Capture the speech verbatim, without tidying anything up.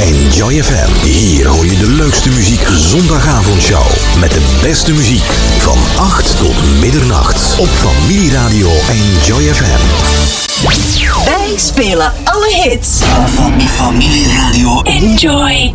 Enjoy F M. Hier hoor je de leukste muziek zondagavondshow. Met de beste muziek van acht tot middernacht. Op familieradio Enjoy F M. Wij spelen alle hits van familieradio Enjoy.